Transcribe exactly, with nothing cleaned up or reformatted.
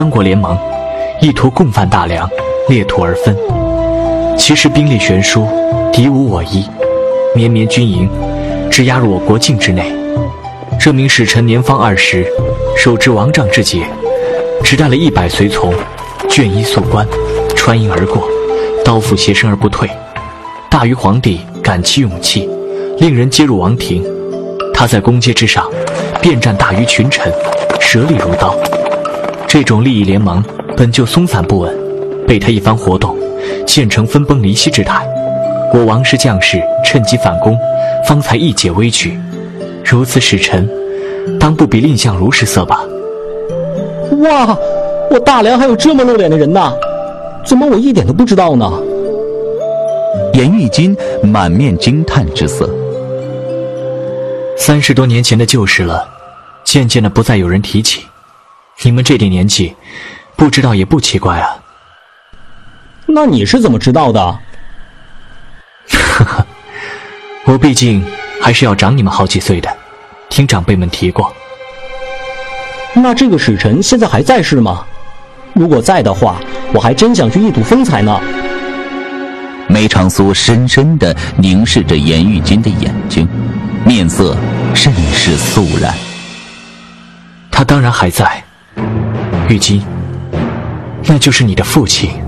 三国联盟，意图共犯大梁，裂土而分。其实兵力悬殊，敌无我一，绵绵军营直压入我国境之内。这名使臣年方二十，手执王杖之节，只带了一百随从，绢衣素冠，穿营而过，刀斧斜身而不退。大于皇帝感其勇气，令人接入王庭。他在宫阶之上，便战大于群臣，舌利如刀。这种利益联盟本就松散不稳，被他一番活动，现成分崩离析之态。我王室将士趁机反攻，方才一解危局。如此使臣，当不比蔺相如失色吧？ 哇，我大梁还有这么露脸的人呐，怎么我一点都不知道呢？ 颜玉京满面惊叹之色。 三十多年前的旧事了，渐渐的不再有人提起。你们这点年纪，不知道也不奇怪啊。 那你是怎么知道的？ 呵呵，我毕竟还是要长你们好几岁的，听长辈们提过。 那这个使臣现在还在世吗？如果在的话，我还真想去一睹风采呢。 梅长苏深深地凝视着颜玉京的眼睛，面色甚是肃然。 他当然还在，玉京，那就是你的父亲。